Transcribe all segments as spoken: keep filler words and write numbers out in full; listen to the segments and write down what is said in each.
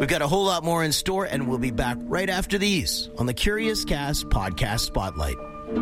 We've got a whole lot more in store, and we'll be back right after these on the Curious Cast Podcast Spotlight.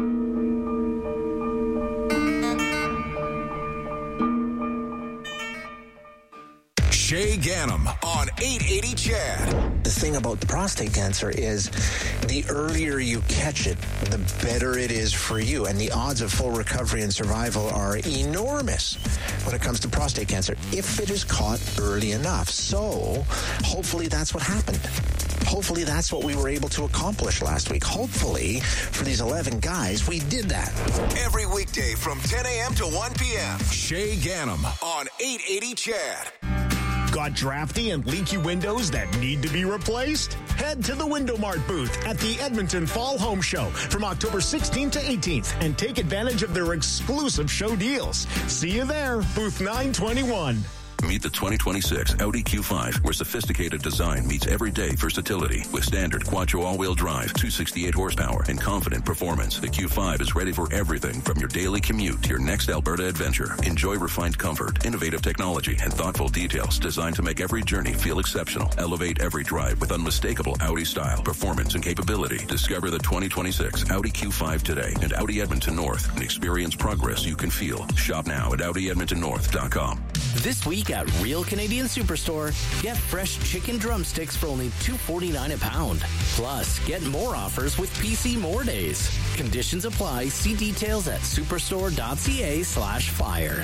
Shay Ganem on eight eighty C H A D. The thing about the prostate cancer is the earlier you catch it, the better it is for you. And the odds of full recovery and survival are enormous when it comes to prostate cancer, if it is caught early enough. So hopefully that's what happened. Hopefully that's what we were able to accomplish last week. Hopefully for these eleven guys, we did that. Every weekday from ten a.m. to one p.m. Shay Ganem on eight eighty C H A D. Got drafty and leaky windows that need to be replaced? Head to the Window Mart booth at the Edmonton Fall Home Show from October sixteenth to eighteenth and take advantage of their exclusive show deals. See you there, booth nine twenty-one. Meet the twenty twenty-six Audi Q five, where sophisticated design meets everyday versatility. With standard quattro all-wheel drive, two hundred sixty-eight horsepower, and confident performance, the Q five is ready for everything from your daily commute to your next Alberta adventure. Enjoy refined comfort, innovative technology, and thoughtful details designed to make every journey feel exceptional. Elevate every drive with unmistakable Audi style, performance, and capability. Discover the twenty twenty-six Audi Q five today at Audi Edmonton North and experience progress you can feel. Shop now at Audi Edmonton North dot com. This week at Real Canadian Superstore, get fresh chicken drumsticks for only two dollars and forty-nine cents a pound. Plus, get more offers with P C More Days. Conditions apply. See details at superstore.ca slash flyer.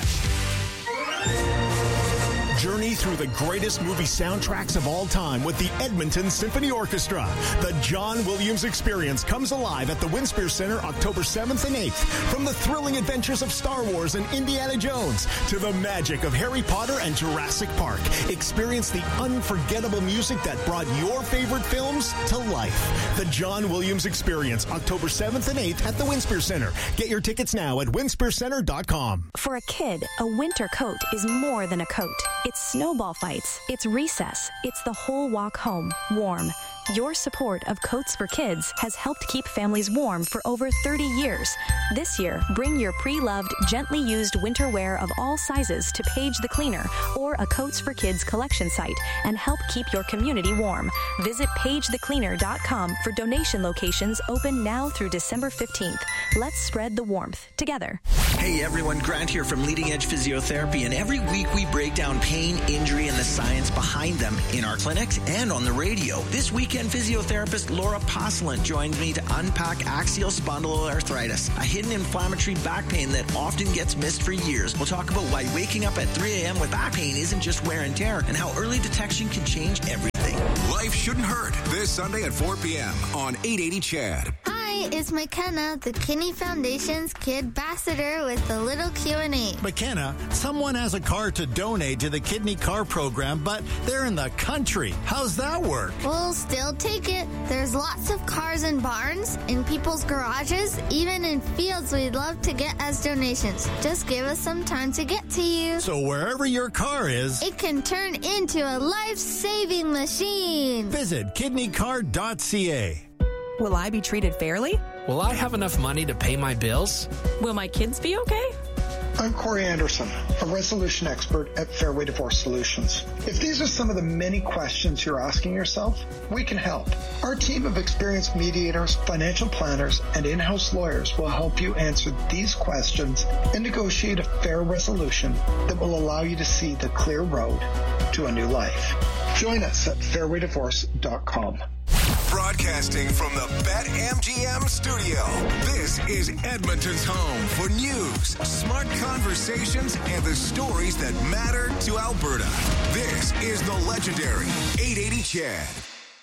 Journey through the greatest movie soundtracks of all time with the Edmonton Symphony Orchestra. The John Williams Experience comes alive at the Winspear Center October seventh and eighth. From the thrilling adventures of Star Wars and Indiana Jones to the magic of Harry Potter and Jurassic Park, experience the unforgettable music that brought your favorite films to life. The John Williams Experience, October seventh and eighth at the Winspear Center. Get your tickets now at winspear center dot com. For a kid, a winter coat is more than a coat. It's snowball fights. It's recess. It's the whole walk home, warm. Your support of Coats for Kids has helped keep families warm for over thirty years. This year, bring your pre-loved, gently used winter wear of all sizes to Page the Cleaner or a Coats for Kids collection site and help keep your community warm. Visit page the cleaner dot com for donation locations open now through December fifteenth. Let's spread the warmth together. Hey everyone, Grant here from Leading Edge Physiotherapy, and every week we break down pain, injury, and the science behind them in our clinics and on the radio. This weekend, physiotherapist Laura Posselin joins me to unpack axial spondyloarthritis, a hidden inflammatory back pain that often gets missed for years. We'll talk about why waking up at three a.m. with back pain isn't just wear and tear, and how early detection can change everything. Life Shouldn't Hurt, this Sunday at four p.m. on eight eighty C H A D. Hi, it's McKenna, the Kidney Foundation's Kid Ambassador with a little Q and A. McKenna, someone has a car to donate to the Kidney Car Program, but they're in the country. How's that work? We'll still take it. There's lots of cars in barns, in people's garages, even in fields we'd love to get as donations. Just give us some time to get to you. So wherever your car is, it can turn into a life-saving machine. Visit kidney card dot c a. Will I be treated fairly? Will I have enough money to pay my bills? Will my kids be okay? I'm Corey Anderson, a resolution expert at Fairway Divorce Solutions. If these are some of the many questions you're asking yourself, we can help. Our team of experienced mediators, financial planners, and in-house lawyers will help you answer these questions and negotiate a fair resolution that will allow you to see the clear road to a new life. Join us at fairway divorce dot com. Broadcasting from the BetMGM studio, this is Edmonton's home for news, smart conversations, and the stories that matter to Alberta. This is the legendary eight eighty C H A D.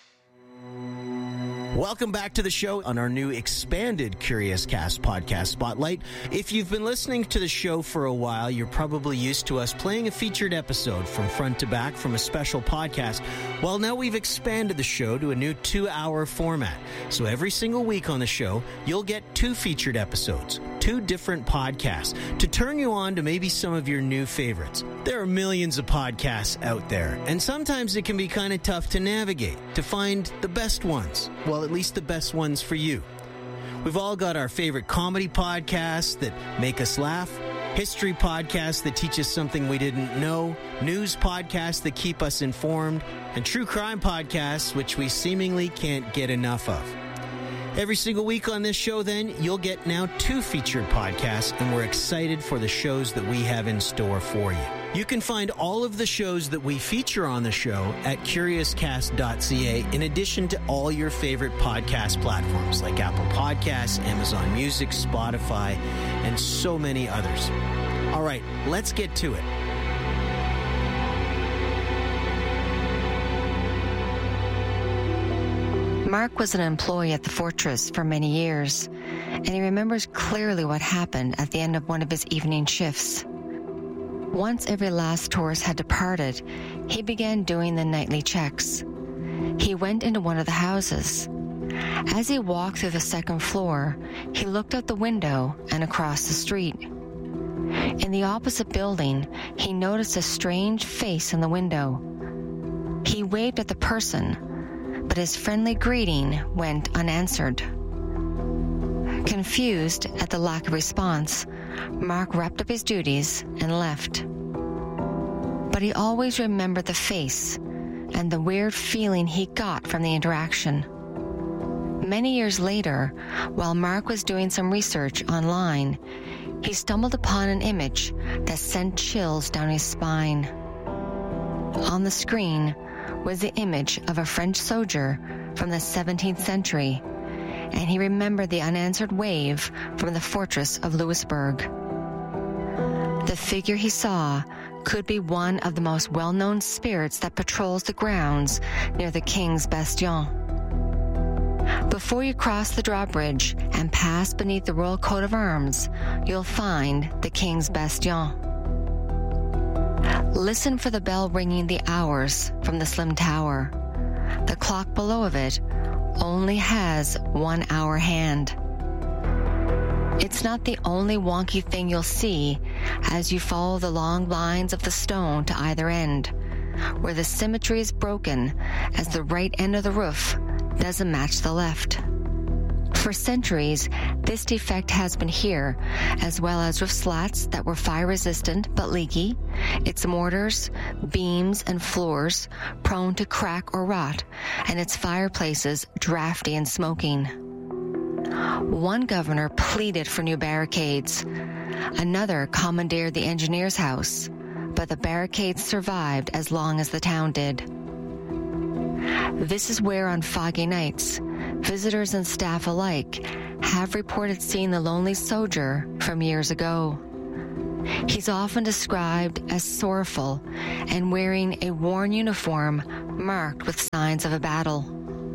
Welcome back to the show on our new expanded Curious Cast podcast spotlight. If you've been listening to the show for a while, you're probably used to us playing a featured episode from front to back from a special podcast. Well, now we've expanded the show to a new two-hour format. So every single week on the show, you'll get two featured episodes, two different podcasts, to turn you on to maybe some of your new favorites. There are millions of podcasts out there, and sometimes it can be kind of tough to navigate, to find the best ones. Well, at least the best ones for you. We've all got our favorite comedy podcasts that make us laugh. history podcasts that teach us something we didn't know, news podcasts that keep us informed, and true crime podcasts which we seemingly can't get enough of. Every single week on this show, then, you'll get now two featured podcasts, and we're excited for the shows that we have in store for you. You can find all of the shows that we feature on the show at curious cast dot c a, in addition to all your favorite podcast platforms like Apple Podcasts, Amazon Music, Spotify, and so many others. All right, let's get to it. Mark was an employee at the Fortress for many years, and he remembers clearly what happened at the end of one of his evening shifts. Once every last tourist had departed, he began doing the nightly checks. He went into one of the houses. As he walked through the second floor, he looked out the window and across the street. In the opposite building, he noticed a strange face in the window. He waved at the person, but his friendly greeting went unanswered. Confused at the lack of response, Mark wrapped up his duties and left. But he always remembered the face and the weird feeling he got from the interaction. Many years later, while Mark was doing some research online, he stumbled upon an image that sent chills down his spine. On the screen was the image of a French soldier from the seventeenth century, and he remembered the unanswered wave from the fortress of Louisbourg. The figure he saw could be one of the most well-known spirits that patrols the grounds near the King's Bastion. Before you cross the drawbridge and pass beneath the royal coat of arms, you'll find the King's Bastion. Listen for the bell ringing the hours from the slim tower. The clock below of it only has one hour hand. It's not the only wonky thing you'll see as you follow the long lines of the stone to either end, where the symmetry is broken as the right end of the roof doesn't match the left. For centuries, this defect has been here, as well as roof slats that were fire-resistant but leaky, its mortars, beams, and floors prone to crack or rot, and its fireplaces drafty and smoking. One governor pleaded for new barricades. Another commandeered the engineer's house, but the barricades survived as long as the town did. This is where, on foggy nights, visitors and staff alike have reported seeing the lonely soldier from years ago. He's often described as sorrowful and wearing a worn uniform marked with signs of a battle.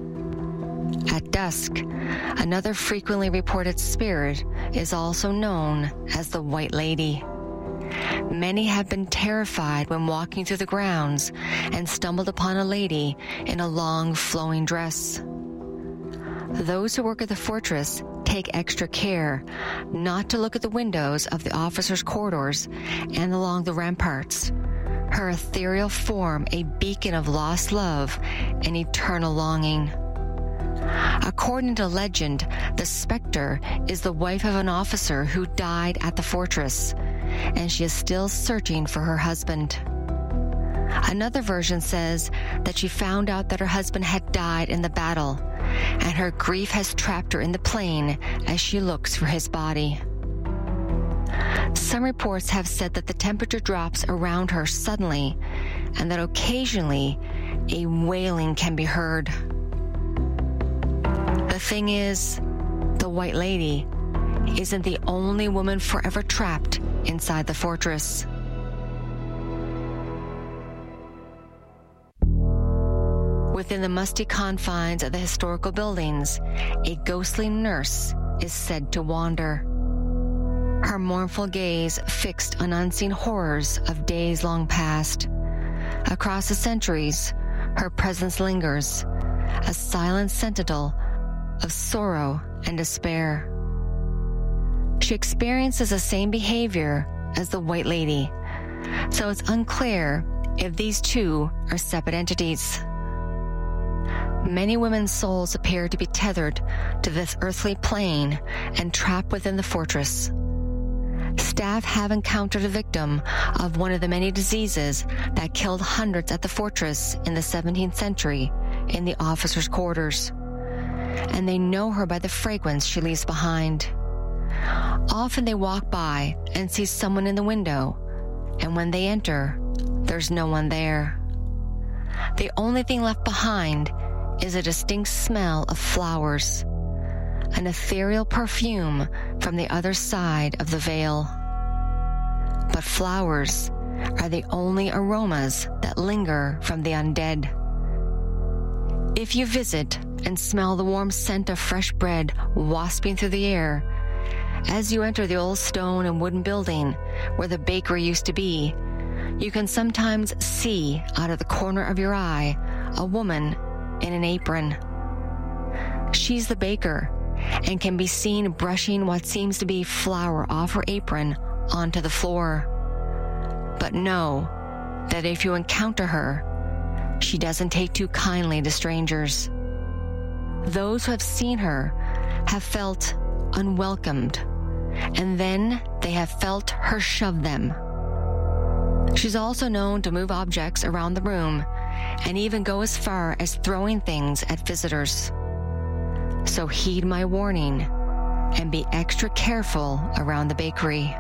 At dusk, another frequently reported spirit is also known as the White Lady. Many have been terrified when walking through the grounds and stumbled upon a lady in a long, flowing dress. Those who work at the fortress take extra care not to look at the windows of the officers' corridors and along the ramparts, her ethereal form a beacon of lost love and eternal longing. According to legend, the specter is the wife of an officer who died at the fortress, and she is still searching for her husband. Another version says that she found out that her husband had died in the battle, and her grief has trapped her in the plain as she looks for his body. Some reports have said that the temperature drops around her suddenly, and that occasionally a wailing can be heard. The thing is, the White Lady isn't the only woman forever trapped inside the fortress. Within the musty confines of the historical buildings, a ghostly nurse is said to wander. Her mournful gaze fixed on unseen horrors of days long past. Across the centuries, her presence lingers, a silent sentinel of sorrow and despair. She experiences the same behavior as the White Lady, so it's unclear if these two are separate entities. Many women's souls appear to be tethered to this earthly plane and trapped within the fortress. Staff have encountered a victim of one of the many diseases that killed hundreds at the fortress in the seventeenth century in the officers' quarters. And they know her by the fragrance she leaves behind. Often they walk by and see someone in the window, and when they enter, there's no one there. The only thing left behind is a distinct smell of flowers, an ethereal perfume from the other side of the veil. But flowers are the only aromas that linger from the undead. If you visit and smell the warm scent of fresh bread wasping through the air, as you enter the old stone and wooden building where the bakery used to be, you can sometimes see out of the corner of your eye a woman in an apron. She's the baker and can be seen brushing what seems to be flour off her apron onto the floor. But know that if you encounter her, she doesn't take too kindly to strangers. Those who have seen her have felt unwelcomed, and then they have felt her shove them. She's also known to move objects around the room and even go as far as throwing things at visitors. So heed my warning and be extra careful around the bakery.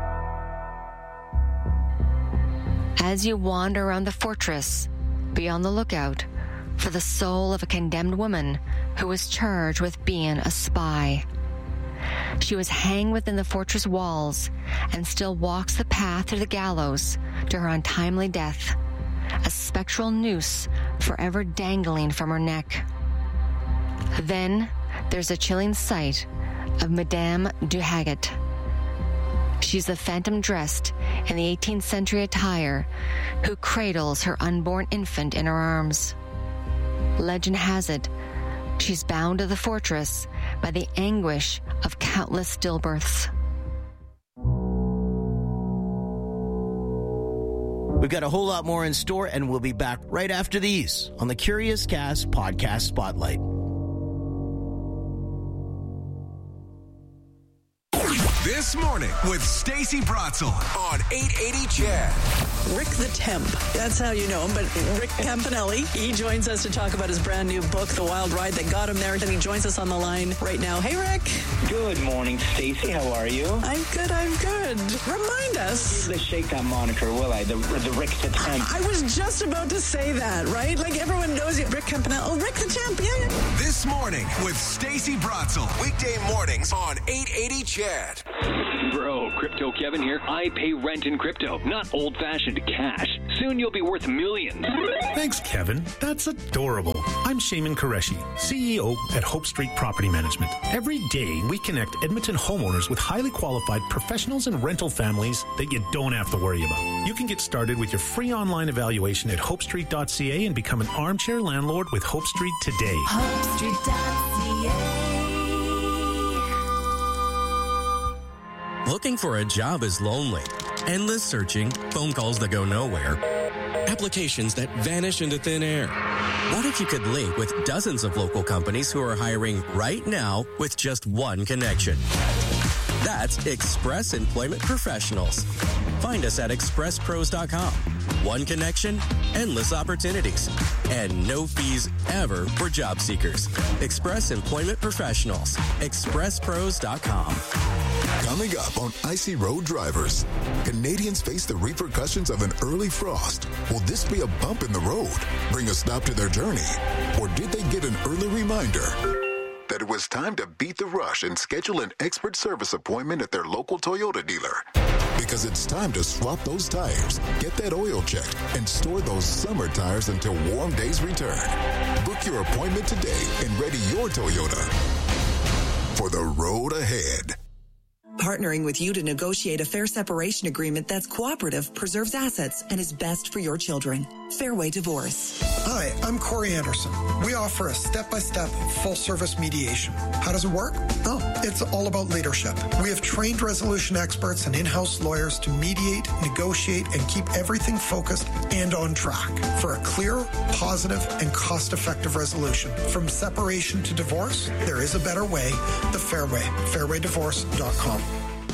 As you wander around the fortress, be on the lookout for the soul of a condemned woman who was charged with being a spy. She was hanged within the fortress walls and still walks the path to the gallows to her untimely death, a spectral noose forever dangling from her neck. Then there's a chilling sight of Madame du Haget. She's the phantom dressed in the eighteenth century attire who cradles her unborn infant in her arms. Legend has it, she's bound to the fortress by the anguish of countless stillbirths. We've got a whole lot more in store, and we'll be back right after these on the Curious Cast Podcast Spotlight. This morning with Stacey Bratzel on eight eighty C H E D. Rick the Temp. That's how you know him, but Rick Campanelli. He joins us to talk about his brand new book, The Wild Ride That Got Him There. And he joins us on the line right now. Hey, Rick. Good morning, Stacey. How are you? I'm good, I'm good. Remind us. Let's shake that moniker, will I? The, the Rick the Temp. I was just about to say that, right? Like everyone knows you. Rick Campanelli. Oh, Rick the Temp, yeah, yeah. This morning with Stacey Bratzel. Weekday mornings on eight eighty C H E D. Bro, Crypto Kevin here. I pay rent in crypto, not old-fashioned cash. Soon you'll be worth millions. Thanks, Kevin. That's adorable. I'm Shaman Qureshi, C E O at Hope Street Property Management. Every day, we connect Edmonton homeowners with highly qualified professionals and rental families that you don't have to worry about. You can get started with your free online evaluation at hope street dot c a and become an armchair landlord with Hope Street today. hope street dot c a. Looking for a job is lonely. Endless searching, phone calls that go nowhere, applications that vanish into thin air. What if you could link with dozens of local companies who are hiring right now with just one connection? That's Express Employment Professionals. Find us at express pros dot com. One connection, endless opportunities, and no fees ever for job seekers. Express Employment Professionals. express pros dot com. Coming up on Icy Road Drivers, Canadians face the repercussions of an early frost. Will this be a bump in the road, bring a stop to their journey? Or did they get an early reminder that it was time to beat the rush and schedule an expert service appointment at their local Toyota dealer? Because it's time to swap those tires, get that oil checked, and store those summer tires until warm days return. Book your appointment today and ready your Toyota for the road ahead. Partnering with you to negotiate a fair separation agreement that's cooperative, preserves assets, and is best for your children. Fairway Divorce. Hi, I'm Corey Anderson. We offer a step-by-step, full-service mediation. How does it work? Oh, it's all about leadership. We have trained resolution experts and in-house lawyers to mediate, negotiate, and keep everything focused and on track for a clear, positive, and cost-effective resolution. From separation to divorce, there is a better way. The Fairway. fairway divorce dot com.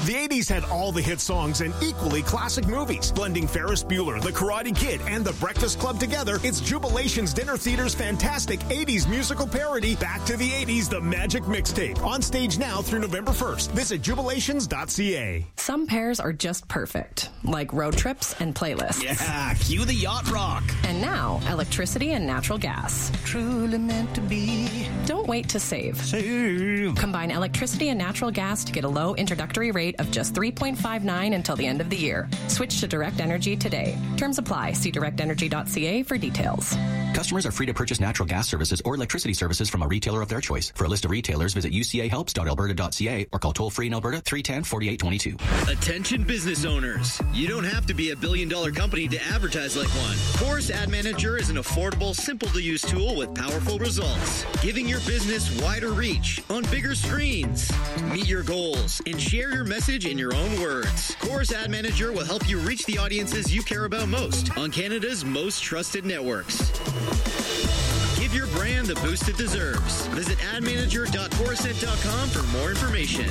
The eighties had all the hit songs and equally classic movies. Blending Ferris Bueller, The Karate Kid, and The Breakfast Club together, it's Jubilation's Dinner Theater's fantastic eighties musical parody, Back to the eighties, The Magic Mixtape. On stage now through November first. Visit jubilations dot c a. Some pairs are just perfect, like road trips and playlists. Yeah, cue the yacht rock. And now, electricity and natural gas. Truly meant to be. Don't wait to save. Save. Combine electricity and natural gas to get a low introductory rate of just three point five nine until the end of the year. Switch to Direct Energy today. Terms apply. See direct energy dot c a for details. Customers are free to purchase natural gas services or electricity services from a retailer of their choice. For a list of retailers, visit u c a helps dot alberta dot c a or call toll-free in Alberta three one zero, four eight two two. Attention business owners. You don't have to be a billion-dollar company to advertise like one. Chorus Ad Manager is an affordable, simple-to-use tool with powerful results, giving your business wider reach on bigger screens. Meet your goals and share your message in your own words. Chorus Ad Manager will help you reach the audiences you care about most on Canada's most trusted networks. Give your brand the boost it deserves. Visit ad manager dot chorusnet dot com for more information.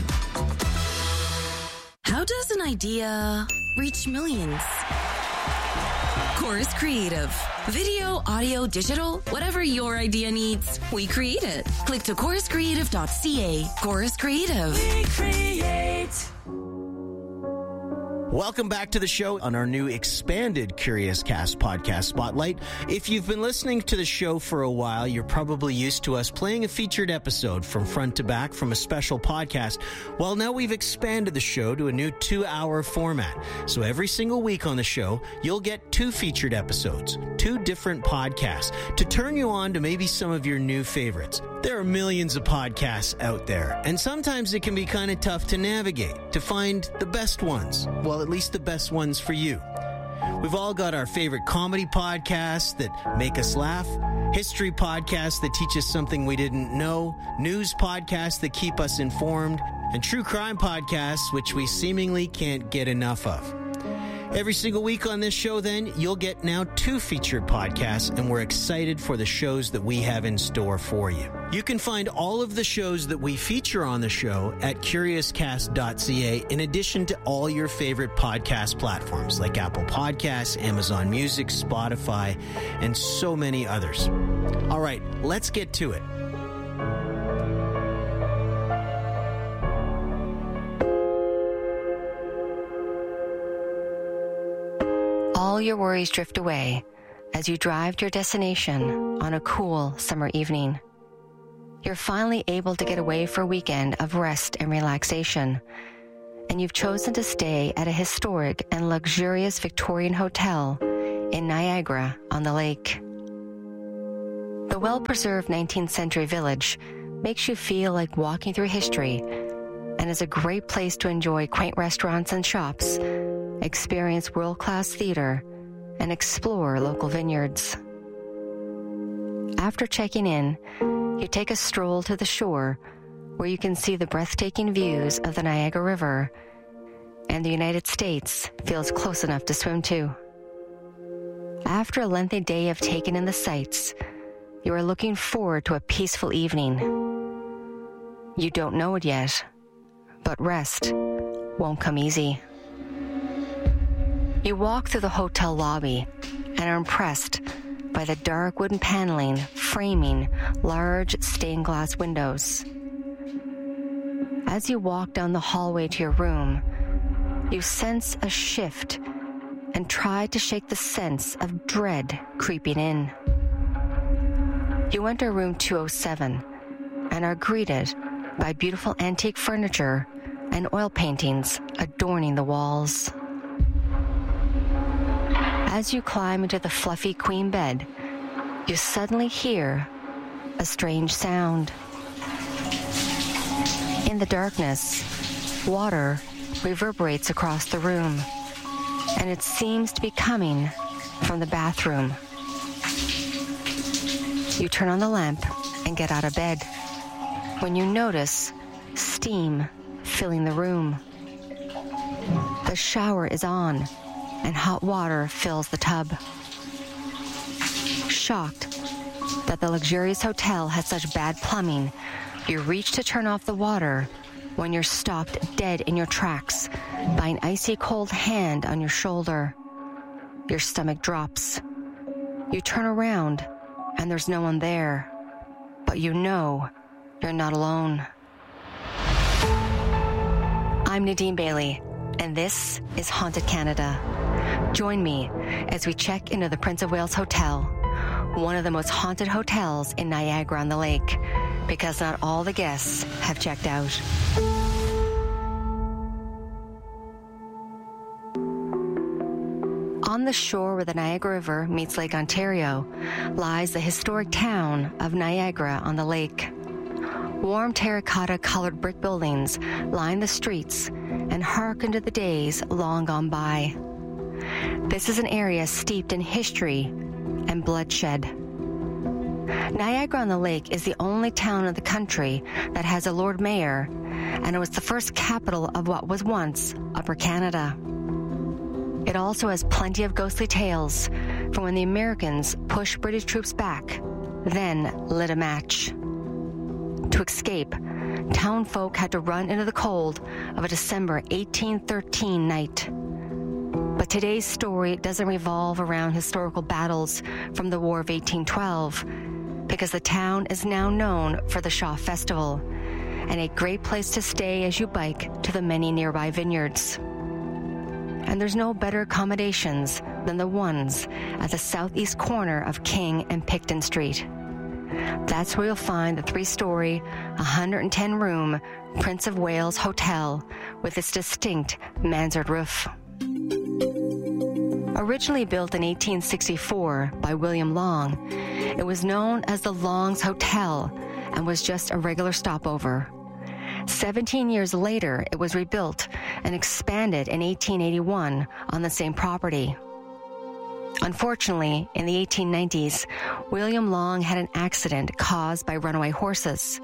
How does an idea reach millions? Chorus Creative. Video, audio, digital, whatever your idea needs, we create it. Click to chorus creative dot c a. Chorus Creative. We create. Welcome back to the show on our new expanded Curious Cast podcast spotlight. If you've been listening to the show for a while, you're probably used to us playing a featured episode from front to back from a special podcast. Well, now we've expanded the show to a new two-hour format. So every single week on the show, you'll get two featured episodes, two different podcasts, to turn you on to maybe some of your new favorites. There are millions of podcasts out there, and sometimes it can be kind of tough to navigate, to find the best ones. Well, at least the best ones for you. We've all got our favorite comedy podcasts that make us laugh, history podcasts that teach us something we didn't know, news podcasts that keep us informed, and true crime podcasts which we seemingly can't get enough of. Every single week on this show, then, you'll get now two featured podcasts, and we're excited for the shows that we have in store for you. You can find all of the shows that we feature on the show at curious cast dot c a, in addition to all your favorite podcast platforms like Apple Podcasts, Amazon Music, Spotify, and so many others. All right, let's get to it. All your worries drift away as you drive to your destination on a cool summer evening. You're finally able to get away for a weekend of rest and relaxation, and you've chosen to stay at a historic and luxurious Victorian hotel in Niagara on the lake. The well-preserved nineteenth century village makes you feel like walking through history and is a great place to enjoy quaint restaurants and shops, experience world-class theater, and explore local vineyards. After checking in, you take a stroll to the shore where you can see the breathtaking views of the Niagara River, and the United States feels close enough to swim to. After a lengthy day of taking in the sights, you are looking forward to a peaceful evening. You don't know it yet, but rest won't come easy. You walk through the hotel lobby and are impressed by the dark wooden paneling framing large stained glass windows. As you walk down the hallway to your room, you sense a shift and try to shake the sense of dread creeping in. You enter room two oh seven and are greeted by beautiful antique furniture and oil paintings adorning the walls. As you climb into the fluffy queen bed, you suddenly hear a strange sound. In the darkness, water reverberates across the room, and it seems to be coming from the bathroom. You turn on the lamp and get out of bed when you notice steam filling the room. The shower is on, and hot water fills the tub. Shocked that the luxurious hotel has such bad plumbing, you reach to turn off the water when you're stopped dead in your tracks by an icy cold hand on your shoulder. Your stomach drops. You turn around and there's no one there, but you know you're not alone. I'm Nadine Bailey, and this is Haunted Canada. Join me as we check into the Prince of Wales Hotel, one of the most haunted hotels in Niagara-on-the-Lake, because not all the guests have checked out. On the shore where the Niagara River meets Lake Ontario lies the historic town of Niagara-on-the-Lake. Warm terracotta-colored brick buildings line the streets and harken to the days long gone by. This is an area steeped in history and bloodshed. Niagara-on-the-Lake is the only town in the country that has a Lord Mayor, and it was the first capital of what was once Upper Canada. It also has plenty of ghostly tales from when the Americans pushed British troops back, then lit a match. To escape, town folk had to run into the cold of a December eighteen thirteen night. But today's story doesn't revolve around historical battles from the War of eighteen twelve, because the town is now known for the Shaw Festival, and a great place to stay as you bike to the many nearby vineyards. And there's no better accommodations than the ones at the southeast corner of King and Picton Street. That's where you'll find the three-story, one hundred ten room Prince of Wales Hotel with its distinct mansard roof. Originally built in eighteen sixty-four by William Long, it was known as the Long's Hotel and was just a regular stopover. Seventeen years later, it was rebuilt and expanded in eighteen eighty-one on the same property. Unfortunately, in the eighteen nineties, William Long had an accident caused by runaway horses.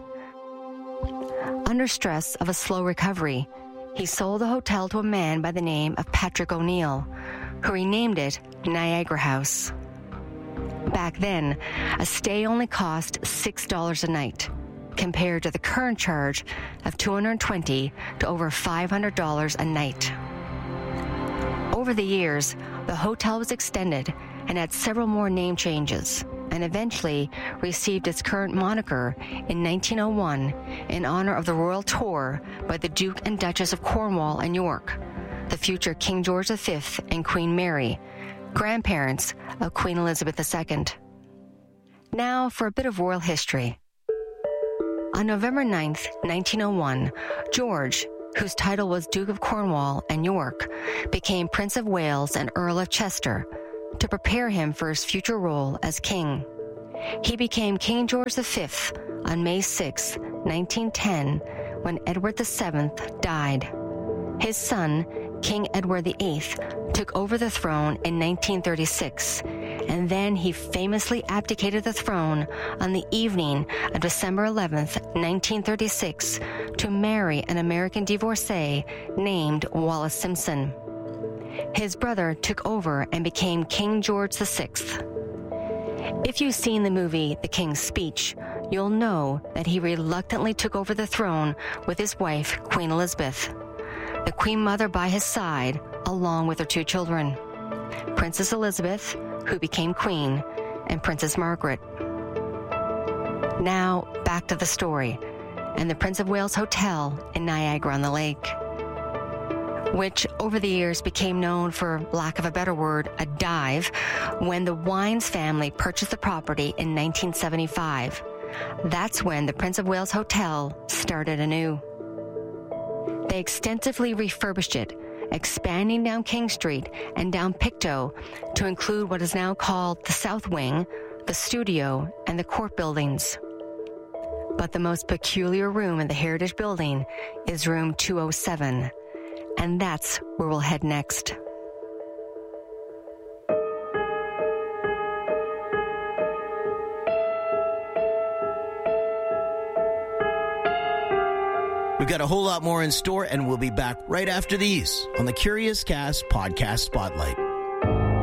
Under stress of a slow recovery, he sold the hotel to a man by the name of Patrick O'Neill, who renamed it Niagara House. Back then, a stay only cost six dollars a night, compared to the current charge of two hundred twenty dollars to over five hundred dollars a night. Over the years, the hotel was extended and had several more name changes, and eventually received its current moniker in nineteen oh one in honor of the royal tour by the Duke and Duchess of Cornwall and York, the future King George the Fifth and Queen Mary, grandparents of Queen Elizabeth the Second. Now for a bit of royal history. On November ninth, nineteen oh one, George, whose title was Duke of Cornwall and York, became Prince of Wales and Earl of Chester to prepare him for his future role as king. He became King George the Fifth on May sixth, nineteen ten, when Edward the Seventh died. His son, King Edward the Eighth, took over the throne in nineteen thirty-six, and then he famously abdicated the throne on the evening of December eleventh, nineteen thirty-six, to marry an American divorcee named Wallis Simpson. His brother took over and became King George the Sixth. If you've seen the movie The King's Speech, you'll know that he reluctantly took over the throne with his wife, Queen Elizabeth, the Queen Mother by his side, along with her two children, Princess Elizabeth, who became Queen, and Princess Margaret. Now, back to the story, and the Prince of Wales Hotel in Niagara-on-the-Lake, which over the years became known, for lack of a better word, a dive, when the Wines family purchased the property in nineteen seventy-five. That's when the Prince of Wales Hotel started anew. They extensively refurbished it, expanding down King Street and down Pictou to include what is now called the South Wing, the studio, and the court buildings. But the most peculiar room in the Heritage Building is room two oh seven, and that's where we'll head next. We've got a whole lot more in store, and we'll be back right after these on the Curious Cast Podcast Spotlight.